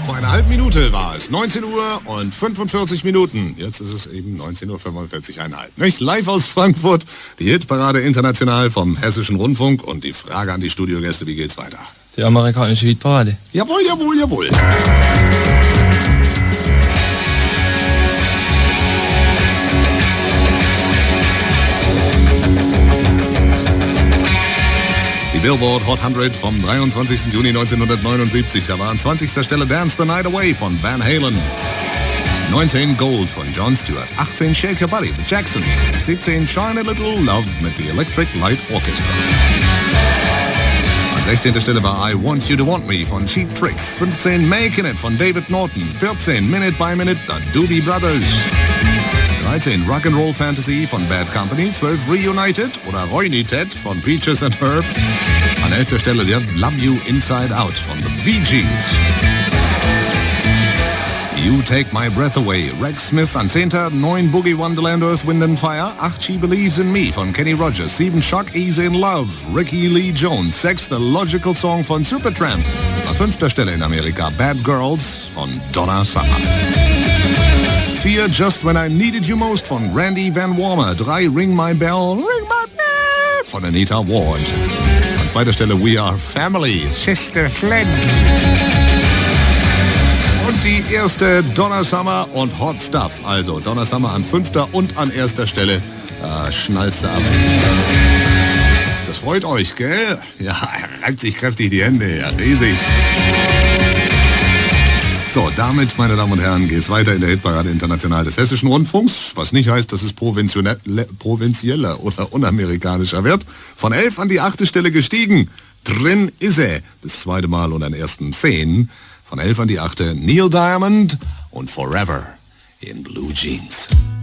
Vor einer halben Minute war es 19 Uhr und 45 Minuten. Jetzt ist es eben 19.45 Uhr, nicht? Live aus Frankfurt, die Hitparade international vom Hessischen Rundfunk. Und die Frage an die Studiogäste, wie geht's weiter? Die amerikanische Hitparade. Jawohl, jawohl, jawohl. Die Billboard Hot 100 vom 23. Juni 1979. Da war an 20. Stelle Dance the Night Away von Van Halen. 19 Gold von Jon Stewart. 18 Shake Your Body, The Jacksons. 17 Shine a Little Love mit The Electric Light Orchestra. An 16. Stelle war I Want You to Want Me von Cheap Trick. 15 Making It von David Norton. 14 Minute by Minute, The Doobie Brothers. 13 Rock'n'Roll Fantasy von Bad Company, 12 Reunited oder Reunited von Peaches and Herb. An 11. Stelle der Love You Inside Out von The Bee Gees. You Take My Breath Away, Rex Smith an 10. 9 Boogie Wonderland, Earth, Wind and Fire. 8 She Believes in Me von Kenny Rogers. 7 Shock, Easy in Love, Ricky Lee Jones. 6 The Logical Song von Supertramp. An 5. Stelle in Amerika Bad Girls von Donna Summer. 4 Just When I Needed You Most von Randy Van Warmer. 3 Ring My Bell, Ring My Bell von Anita Ward. An 2. Stelle We Are Family, Sister Sledge. Und die erste Donna Summer und Hot Stuff. Also Donna Summer an 5. und an 1. Stelle. Schnallst du ab. Das freut euch, gell? Ja, er reibt sich kräftig die Hände. Ja, riesig. So, damit, meine Damen und Herren, geht's weiter in der Hitparade international des Hessischen Rundfunks, was nicht heißt, dass es provinzieller oder unamerikanischer wird. Von 11 an die 8. Stelle gestiegen. Drin ist er. Das 2. Mal und an ersten 10. Von 11 an die 8. Neil Diamond und Forever in Blue Jeans.